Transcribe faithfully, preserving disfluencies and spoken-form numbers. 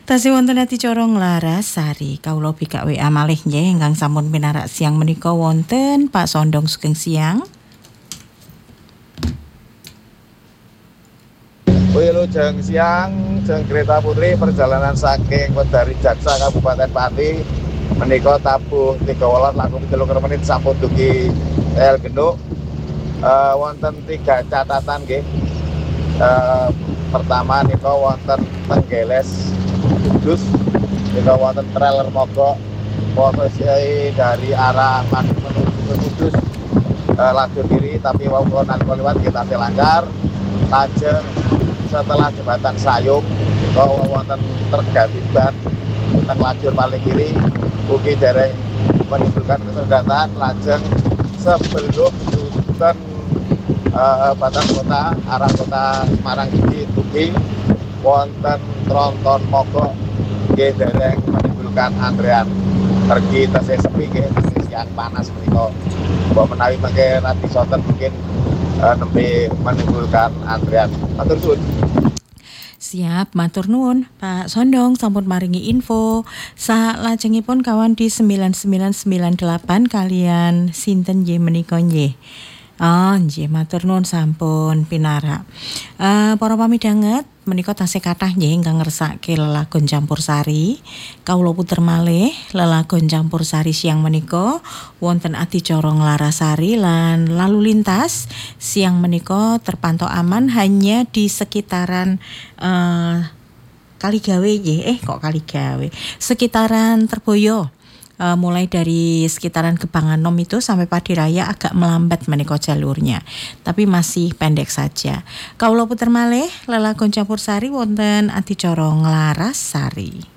Tasih wonten adicara Nglarasari kawula bikak W A malih nggih ingkang sampun pinarak siang menika wonten Pak Sondong Sugeng Siang. Wilujeng siang, Jeng Kereta Putri perjalanan saking Wedari Jaksa Kabupaten Pati menika tabuh tiga welas langkung tiga menit sampun dugi El Genuk. Uh, wonten tiga catatan nggih. Uh, pertama nika wonten Tenggeles Kudus, nika wonten trailer mogok posisi dari arah Madiun menuju ke Kudus, uh, lajur kiri tapi wau nalika liwat kita dilanggar lajeng setelah jembatan Sayung nika wonten terganti ban teng lajur paling kiri ugi dereng menimbulkan kepadatan lajeng sebelum Duten Uh, batas kota arah kota Semarang iki dugi wonten tronton mogok nggih dereng menimbulkan antrean pergi tesih sepi nggih siang panas menika mbok menawi mengke radi sonten mungkin uh, nembe menimbulkan antrean. Matur suwun. Siap, matur nuwun Pak Sondong sampun maringi info. Salajengipun kawan di sembilan sembilan sembilan delapan kalian sinten nggih menika nggih. Oh, nggih matur nuwun sampun pinarak. Uh, para pamidanget menika tasih kathah nggih ingkang ngersake lelagon campursari. Kawula puter malih lelagon campursari siang menika wonten adicara Nglarasari lan lalu lintas siang menika terpantau aman hanya di sekitaran uh, Kaligawe nggih. Eh kok Kaligawe? Sekitaran Terboyo. Uh, mulai dari sekitaran Gebangan Nom itu sampai Padiraya agak melambat menika jalurnya, tapi masih pendek saja. Kawula puter malih lelagon campursari wonten adicara Nglarasari.